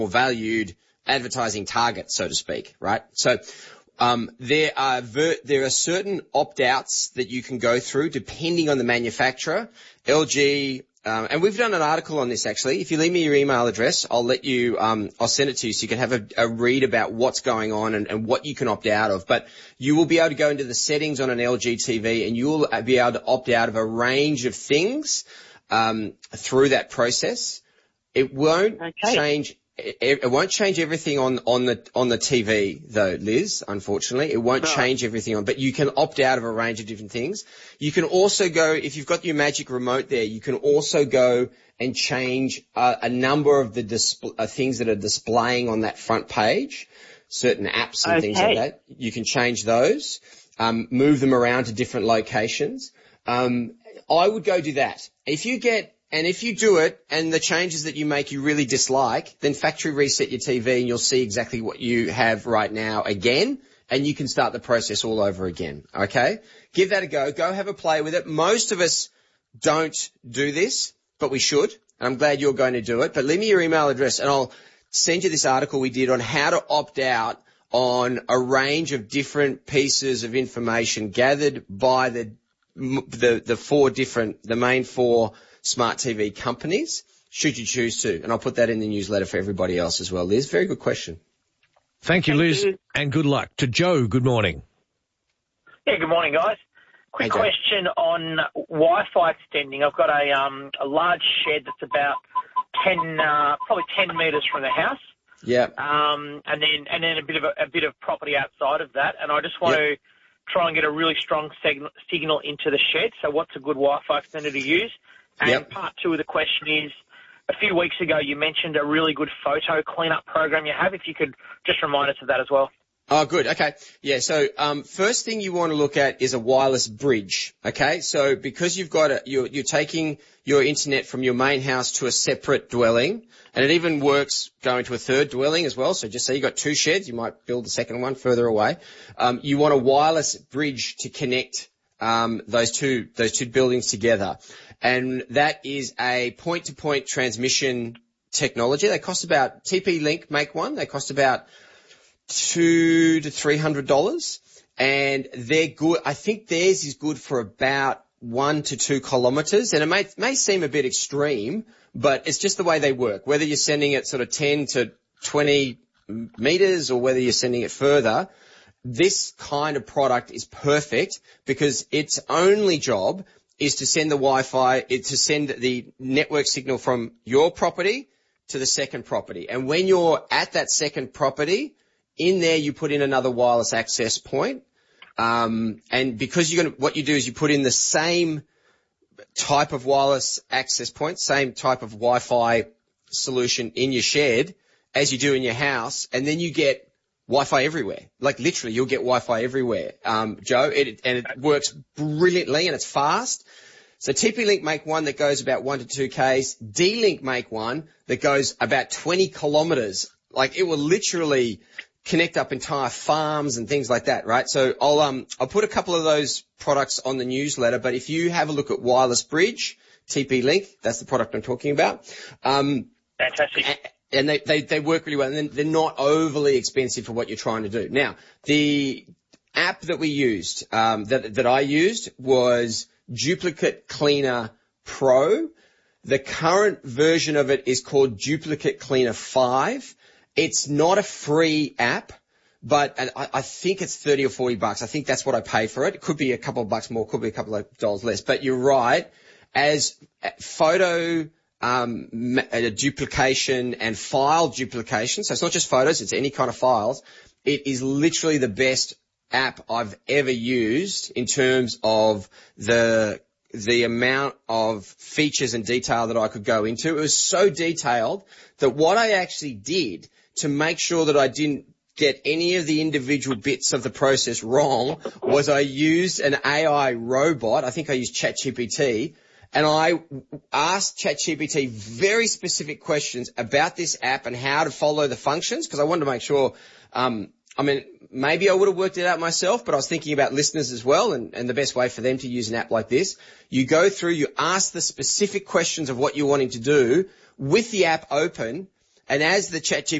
more valued advertising target, so to speak, right? So there are certain opt-outs that you can go through depending on the manufacturer. LG, and we've done an article on this actually. If you leave me your email address, I'll let you, I'll send it to you so you can have a read about what's going on and what you can opt out of. But you will be able to go into the settings on an LG TV and you will be able to opt out of a range of things through that process. It won't change. It won't change everything on the TV though, Liz, unfortunately. It won't change everything but you can opt out of a range of different things. You can also go, if you've got your Magic Remote there, you can also go and change a number of the things that are displaying on that front page, certain apps and things like that. You can change those, move them around to different locations. I would go do that. And if you do it and the changes that you make you really dislike, then factory reset your TV and you'll see exactly what you have right now again, and you can start the process all over again, okay? Give that a go. Go have a play with it. Most of us don't do this, but we should, and I'm glad you're going to do it. But leave me your email address and I'll send you this article we did on how to opt out on a range of different pieces of information gathered by the main four smart TV companies, should you choose to. And I'll put that in the newsletter for everybody else as well. Liz, very good question. Thank you, Liz, and good luck. To Joe, good morning. Yeah, good morning, guys. Quick question on Wi-Fi extending. I've got a large shed that's about probably 10 metres from the house. Yeah. And then a bit of property outside of that, and I just want to try and get a really strong signal into the shed. So what's a good Wi-Fi extender to use? And part two of the question is, a few weeks ago you mentioned a really good photo cleanup program you have. If you could just remind us of that as well. Oh, good. Okay. Yeah. So, first thing you want to look at is a wireless bridge. Okay. So because you're taking your internet from your main house to a separate dwelling, and it even works going to a third dwelling as well. So just say you've got two sheds, you might build a second one further away. You want a wireless bridge to connect, those two buildings together. And that is a point-to-point transmission technology. They cost about, TP-Link make one. They cost about $200 to $300, and they're good. I think theirs is good for about 1 to 2 kilometers, and it may seem a bit extreme, but it's just the way they work. Whether you're sending it sort of 10 to 20 meters or whether you're sending it further, this kind of product is perfect because its only job is to send the Wi-Fi, to send the network signal from your property to the second property. And when you're at that second property, in there you put in another wireless access point. And because what you do is you put in the same type of wireless access point, same type of Wi-Fi solution in your shed as you do in your house, and then you get Wi-Fi everywhere. Like literally, you'll get Wi-Fi everywhere, Joe. It works brilliantly and it's fast. So TP-Link make one that goes about 1 to 2 Ks. D-Link make one that goes about 20 kilometers. Like it will literally connect up entire farms and things like that, right? So I'll put a couple of those products on the newsletter, but if you have a look at Wireless Bridge, TP-Link, that's the product I'm talking about. Fantastic. And they work really well, and they're not overly expensive for what you're trying to do. Now, the app that we used, that I used was Duplicate Cleaner Pro. The current version of it is called Duplicate Cleaner 5. It's not a free app, but I think it's $30 or $40. I think that's what I pay for it. It could be a couple of bucks more, could be a couple of dollars less. But you're right, as photo duplication and file duplication, so it's not just photos, it's any kind of files, it is literally the best app I've ever used in terms of the amount of features and detail that I could go into. It was so detailed that what I actually did to make sure that I didn't get any of the individual bits of the process wrong was I used an AI robot. I think I used ChatGPT, and I asked ChatGPT very specific questions about this app and how to follow the functions because I wanted to make sure, maybe I would have worked it out myself, but I was thinking about listeners as well and the best way for them to use an app like this. You go through, you ask the specific questions of what you're wanting to do with the app open, and as the ChatGPT